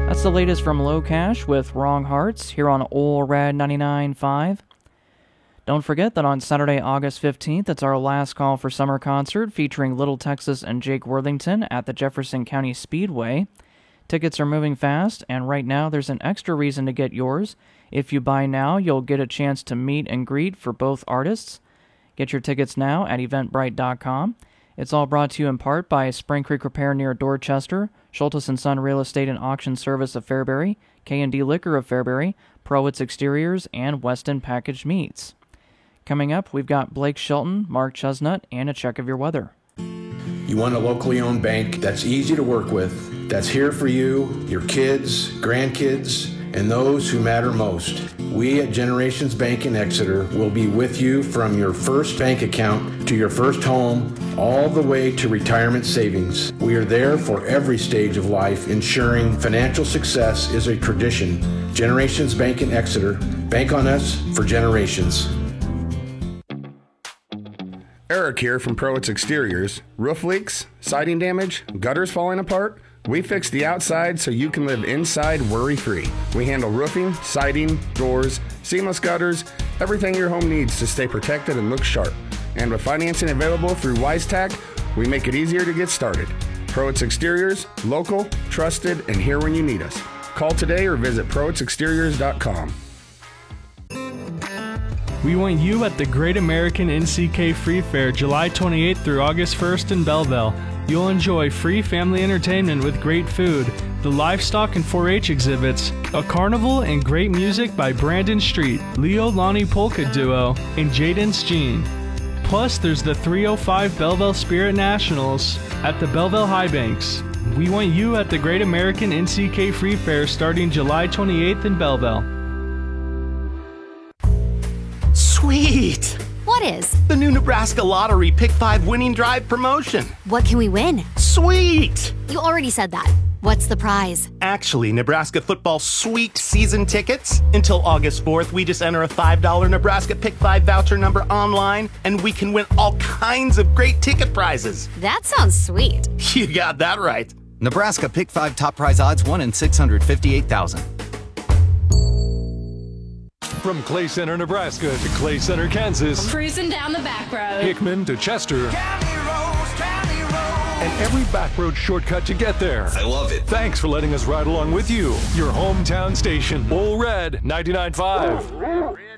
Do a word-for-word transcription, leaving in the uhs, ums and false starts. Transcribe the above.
That's the latest from Low Cash with Wrong Hearts here on Ole Red ninety-nine point five. Don't forget that on Saturday, August fifteenth, it's our last call for summer concert featuring Little Texas and Jake Worthington at the Jefferson County Speedway. Tickets are moving fast, and right now there's an extra reason to get yours. If you buy now, you'll get a chance to meet and greet for both artists. Get your tickets now at eventbrite dot com. It's all brought to you in part by Spring Creek Repair near Dorchester, Schultes and Son Real Estate and Auction Service of Fairbury, K and D Liquor of Fairbury, Prowitz Exteriors, and Weston Packaged Meats. Coming up, we've got Blake Shelton, Mark Chestnut, and a check of your weather. You want a locally owned bank that's easy to work with, that's here for you, your kids, grandkids, and those who matter most. We at Generations Bank in Exeter will be with you from your first bank account to your first home, all the way to retirement savings. We are there for every stage of life, ensuring financial success is a tradition. Generations Bank in Exeter. Bank on us for generations. Eric here from Prowitz Exteriors. Roof leaks, siding damage, gutters falling apart? We fix the outside so you can live inside worry-free. We handle roofing, siding, doors, seamless gutters, everything your home needs to stay protected and look sharp. And with financing available through WiseTac, we make it easier to get started. Prowitz Exteriors, local, trusted, and here when you need us. Call today or visit prowitz exteriors dot com. We want you at the Great American N C K Free Fair July twenty-eighth through August first in Belleville. You'll enjoy free family entertainment with great food, the livestock and four H exhibits, a carnival, and great music by Brandon Street, Leo Lonnie Polka Duo, and Jaden's Jean. Plus, there's the three oh five Belleville Spirit Nationals at the Belleville High Banks. We want you at the Great American N C K Free Fair starting July twenty-eighth in Belleville. Sweet! What is? The new Nebraska Lottery Pick five Winning Drive promotion. What can we win? Sweet! You already said that. What's the prize? Actually, Nebraska football sweet season tickets. Until August fourth, we just enter a five dollar Nebraska Pick five voucher number online, and we can win all kinds of great ticket prizes. That sounds sweet. You got that right. Nebraska Pick five top prize odds one in six hundred fifty-eight thousand. From Clay Center, Nebraska to Clay Center, Kansas. I'm cruising down the back road. Hickman to Chester. County roads, county roads. And every back road shortcut to get there. I love it. Thanks for letting us ride along with you. Your hometown station, Ole Red ninety-nine point five.